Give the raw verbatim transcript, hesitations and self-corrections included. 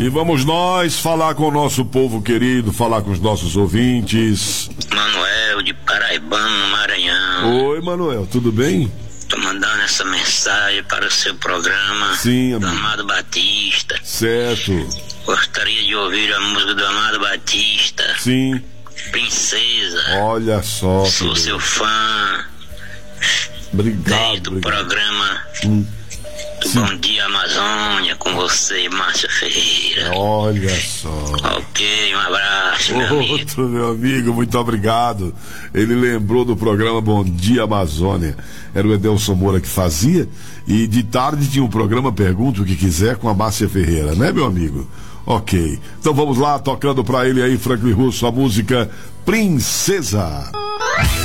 E vamos nós falar com o nosso povo querido, falar com os nossos ouvintes. Manuel de Paraibano, no Maranhão. Oi, Manuel, tudo bem? Tô mandando essa mensagem para o seu programa. Sim, do amigo. Amado Batista. Certo. Gostaria de ouvir a música do Amado Batista. Sim. Princesa. Olha só. Sou seu fã. Obrigado. Desde o obrigado. programa Hum. do Sim. Bom Dia Amazônia, com você, Márcio Ferreira. Olha só. Ok, um abraço, meu amigo. Outro, meu amigo, muito obrigado. Ele lembrou do programa Bom Dia Amazônia. Era o Edelson Moura que fazia. E de tarde tinha um programa Pergunta o que Quiser com a Márcia Ferreira, né, meu amigo? Ok. Então vamos lá, tocando pra ele aí, Franklin Russo, a música Princesa.